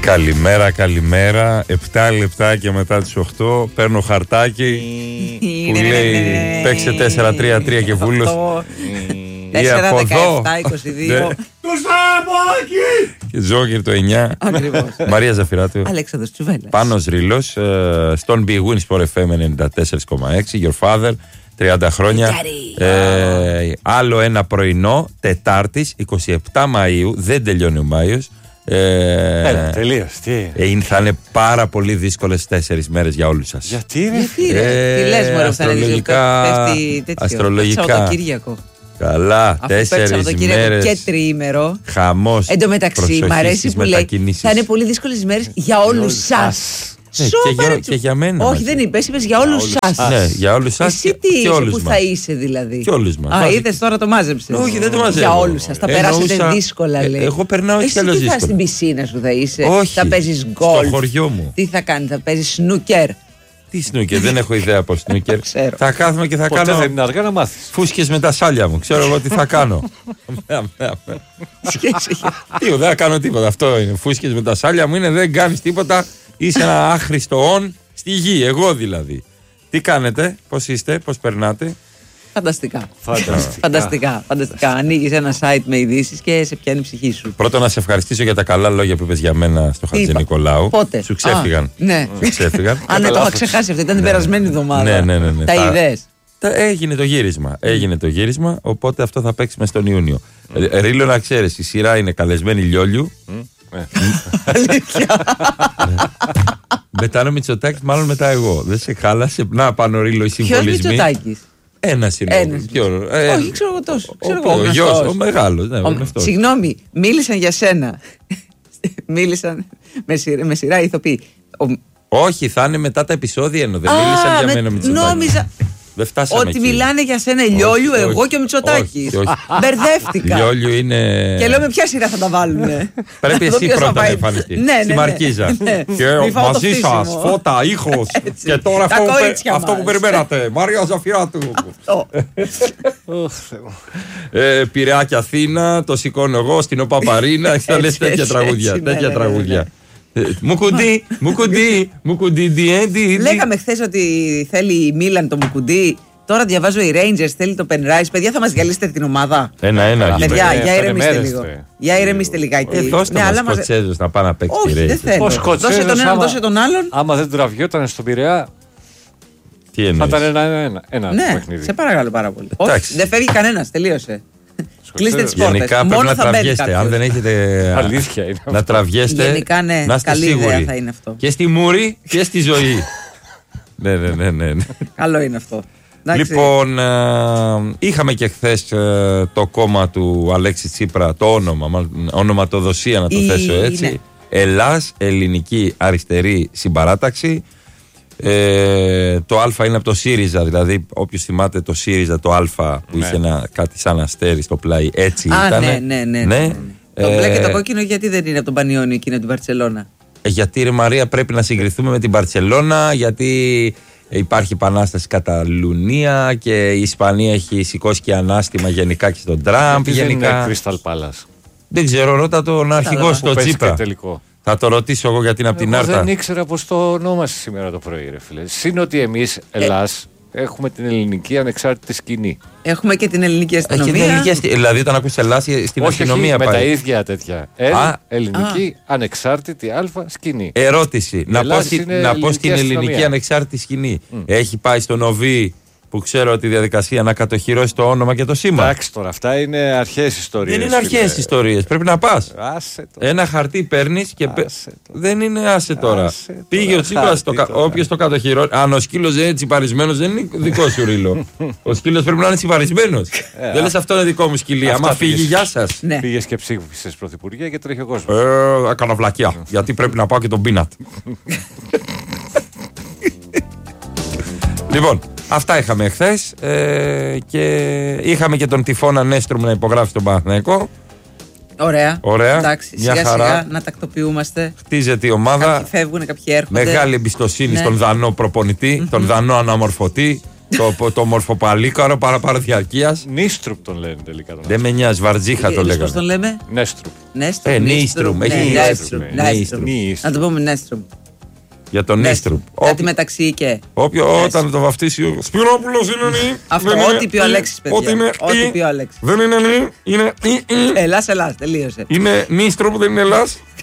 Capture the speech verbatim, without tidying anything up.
Καλημέρα, καλημέρα. Επτά λεπτά και μετά τις οκτώ παίρνω χαρτάκι που λέει παίξε τέσσερα τρία τρία και βούλος. τέσσερα δεκαεπτά είκοσι δύο. Το Σταμπάκι! Και Τζόκερ το εννιά. Ακριβώς. Μαρία Ζαφυράτου. Αλέξανδρος Τσουβέλλας. Πάνος Ρήλος. Στον Big Win Sport εφ εμ ενενήντα τέσσερα κόμμα έξι. Your father. τριάντα χρόνια. Ε, άλλο ένα πρωινό Τετάρτης είκοσι επτά Μαΐου. Δεν τελειώνει ο Μάιος. Ε, Έλα, τελείως. Τι. Ε, θα είναι πάρα πολύ δύσκολες τέσσερις μέρες για όλους σας. Γιατί ρε, Γιατί ρε, τι λες μωρέ, θα είναι αστρολογικά, πέφτει τέτοιο, αστρολογικά. Σαββατοκύριακο. Καλά, τέσσερις μέρες. Και τριήμερο. Χαμός. Εν τω μεταξύ, μ' αρέσει που λέει θα είναι πολύ δύσκολες μέρες για όλους σας. Ε, και, για, και για μένα. Όχι, δεν είπες, είπες για όλους σας. Ναι, για όλους σας. Εσύ τι είσαι που θα είσαι δηλαδή. Και όλους μας. Α, είδες τώρα το μάζεψες. Όχι, δεν το μάζεψα. Για όλους σας. Θα περάσετε δύσκολα, λέει. Εγώ περνάω έτσι κι αλλιώς δύσκολα. Εσύ τι θα στην πισίνα σου θα είσαι. Όχι. Θα παίζεις γκολφ. Στο χωριό μου. Τι θα κάνεις, θα παίζεις σνούκερ. Τι σνούκερ, δεν έχω ιδέα από σνούκερ. Θα κάθομαι και θα Ποτέ κάνω. δεν είναι αργά να μάθεις. Φούσκες με τα σάλια μου. Ξέρω εγώ τι θα κάνω. Τι, δεν θα κάνω τίποτα. Αυτό είναι. Φούσκες με τα σάλια μου είναι, δεν κάνεις τίποτα. Είσαι ένα άχρηστο όν στη γη. Εγώ δηλαδή. Τι κάνετε, πώς είστε, πώς περνάτε. Φανταστικά. Φανταστικά. Φανταστικά. Φανταστικά. Ανοίγεις ένα site με ειδήσεις και σε πιάνει η ψυχή σου. Πρώτον, να σε ευχαριστήσω για τα καλά λόγια που είπες για μένα στο Χατζη Νικολάου. Πότε? Σου ξέφυγαν. Α, ναι. Σου ξέφυγαν. Α, ναι, το είχα ξεχάσει αυτό. Ήταν την περασμένη εβδομάδα. Ναι, ναι, ναι, ναι. Τα είδες. Έγινε το γύρισμα. Έγινε το γύρισμα, οπότε αυτό θα παίξει μες στον Ιούνιο. Mm. Ρίλο, να ξέρεις, η σειρά είναι καλεσμένη Λιόλιου. Αλήθεια. Μετά είναι ο Μητσοτάκης, μάλλον μετά εγώ. Δεν σε χάλασε. Να πάνω Ρίλο οι συμβολισμοί. Ποιος Μητσοτάκης? Ένας είναι. Ένας. Ε, Όχι, ξέρω εγώ τόσο. Ο, ο, ο γιος, ο μεγάλος. Ναι, ο Συγγνώμη, μίλησαν για σένα. Μίλησαν με σειρά, με σειρά ηθοποιοί. Όχι, θα είναι μετά τα επεισόδια ενώ δεν μίλησαν για μένα ο Μητσοτάκης. Νόμιζα ότι εκεί. μιλάνε για σένα Λιόλιου, εγώ όχι, και ο Μητσοτάκης. Μπερδεύτηκα. Λιόλιου είναι. Και λέω με ποια σειρά θα τα βάλουνε. Πρέπει εσύ πρώτα να εμφανιστείς. Ναι, ναι, στη Μαρκίζα. Και μαζί σας, φώτα, ήχος. Και τώρα αυτό που περιμένατε. Μαρία Ζαφυράτου. Πειραιά και Αθήνα, το σηκώνω εγώ στην Οπαπαρίνα. Θα λες τέτοια τραγούδια. Μουκουντί, μουκουντί, μουκουντί, διέντι. Λέγαμε χθες ότι θέλει η Μίλαν το μουκουντί. Τώρα διαβάζω οι Rangers, θέλει το Penrice. Παιδιά, θα μας διαλύσετε την ομάδα. Ένα-ένα. Παιδιά, για ηρεμήστε λίγο. Για ηρεμήστε λιγάκι. Ε, δώστε μας Σκοτσέζους να πάνε να παίξει τη Rangers. Όχι, δεν θέλω. Δώσε τον έναν, δώσε τον άλλον. Άμα δεν τραβιόταν στον Πειραιά, τι εννοείς? θα ήταν ένα-ένα. Ναι, σε παρακαλώ πάρα πολύ. Όχι, δεν φεύγει κανένας, τελείωσε. Κλείστε τις πόρτες. Γενικά πρέπει να τραβιέστε. Αν δεν έχετε. Αλήθεια είναι. Να τραβιέστε. Γενικά, ναι, να είστε καλή σίγουροι. ιδέα θα είναι αυτό. Και στη μούρη και στη ζωή. Ναι, ναι, ναι, ναι, ναι. Καλό είναι αυτό. Λοιπόν, ε, είχαμε και χθες ε, το κόμμα του Αλέξη Τσίπρα, το όνομα, ονοματοδοσία να το Η... θέσω έτσι. Ναι. Ελλάς, Ελληνική Αριστερή Συμπαράταξη. Ε, το Α είναι από το ΣΥΡΙΖΑ, δηλαδή όποιος θυμάται το ΣΥΡΙΖΑ, το Α που ναι. είχε ένα, κάτι σαν αστέρι στο πλάι, έτσι Α, ήταν. Ναι, ναι, ναι. ναι. ναι. Το μπλε και το κόκκινο γιατί δεν είναι από τον Πανιόνιο και είναι από την Μπαρτσελώνα? Ε, γιατί ρε Μαρία πρέπει να συγκριθούμε με την Μπαρτσελώνα, γιατί υπάρχει επανάσταση Καταλουνία και η Ισπανία έχει σηκώσει και ανάστημα γενικά και στον Τραμπ. Γενικά. Δεν είναι Crystal Palace. Δεν ξέρω, ρώτα τον αρχηγό στο Τσίπρα. Θα το ρωτήσω εγώ γιατί είναι από την Άρτα. Δεν ήξερα πως το ονόμασε σήμερα το πρωί, ρε φίλε. Συν ότι εμείς, Ελλάς, ε... έχουμε την ελληνική ανεξάρτητη σκηνή. Έχουμε και την ελληνική αστυνομία. Την ελληνική, δηλαδή, όταν ακούς Ελλάς, στην όχι, αστυνομία όχι, πάει. Με τα ίδια τέτοια. Ελ, α, ελληνική α. ανεξάρτητη α σκηνή. Ερώτηση. Να πω, στη, να πω στην ελληνική ανεξάρτητη σκηνή. Mm. Έχει πάει στον ΟΒ που ξέρω τη διαδικασία να κατοχυρώσει το όνομα και το σήμα. Εντάξει τώρα, αυτά είναι αρχαίες ιστορίες. Δεν είναι αρχαίες ιστορίες. Πρέπει να πας. Άσε ένα χαρτί παίρνεις και. Πε... Δεν είναι άσε τώρα. Άσε Πήγε τώρα. ο Τσίπρας, το... όποιος το κατοχυρώσει. Αν ο σκύλος δεν είναι τσιπαρισμένος, δεν είναι δικό σου Ρίλο. Ο σκύλος πρέπει να είναι τσιπαρισμένος. Δεν λες αυτό είναι δικό μου σκυλί. Άμα φύγει, γεια σας. Πήγες και ψήφισες πρωθυπουργία και τρέχει ο κόσμος. Ε, έκανα βλακιά. Γιατί πρέπει να πάω και τον πίνατ. Λοιπόν. Αυτά είχαμε χθες ε, και είχαμε και τον Τυφώνα Νέστρουμ να υπογράφει στον Παναθηναϊκό. Ωραία. Ωραία. Εντάξει, μια σιγά χαρά. Σιγά να τακτοποιούμαστε. Χτίζεται η ομάδα. Κάποιοι φεύγουν, κάποιοι έρχονται. Μεγάλη εμπιστοσύνη ναι. στον Δανό προπονητή, mm-hmm. τον Δανό αναμορφωτή. το, το μορφοπαλίκαρο παραπάνω διαρκεία. Νίστρουπ τον λένε τελικά. Τον Δεν με νοιάζει, Βαρτζίχα το Πώς λέγαμε. τον λέμε? Νέστρουπ. Νέστρουμ. Ε, Νίστρουμ, έχει Νέστρουμ. Νίστρουμ. Να το πούμε Νέστρουμ. Για τον Νίστρουμ. Κάτι μεταξύ και. Όποιο όταν το βαφτίσει ο Σπυρόπουλος είναι νη. Αυτό, ό,τι πει ο Αλέξης, παιδιά. Ό,τι πει ο Αλέξης. Δεν είναι νη, είναι ι, ι. Ελλάς, Ελλάς, τελείωσε. Είναι Νίστρουμ, δεν είναι Ελλάς.